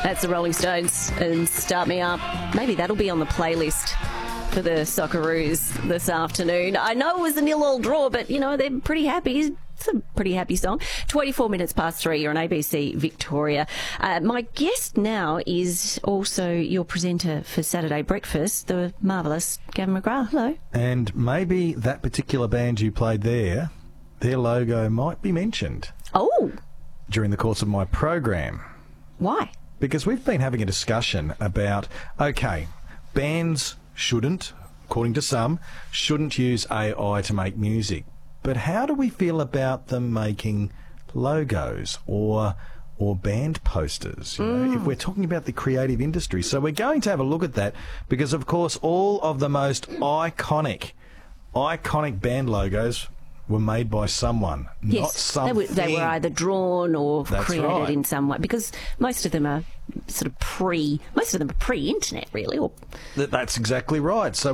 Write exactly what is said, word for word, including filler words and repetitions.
That's the Rolling Stones and Start Me Up. Maybe that'll be on the playlist for the Socceroos this afternoon. I know it was a nil-all draw, but, you know, they're pretty happy. It's a pretty happy song. twenty-four minutes past three, you're on A B C Victoria. Uh, my guest now is also your presenter for Saturday Breakfast, the marvellous Gavin McGrath. Hello. And maybe that particular band you played there, their logo might be mentioned. Oh. During the course of my program. Why? Because we've been having a discussion about, okay, bands shouldn't, according to some, shouldn't use A I to make music. But how do we feel about them making logos or or band posters? You know, Mm. if we're talking about the creative industry. So we're going to have a look at that because, of course, all of the most iconic, iconic band logos were made by someone, not Yes, something. they were, they were either drawn or That's created right. in some way, because most of them are sort of pre, most of them are pre-internet, really. Or Th- That's exactly right. So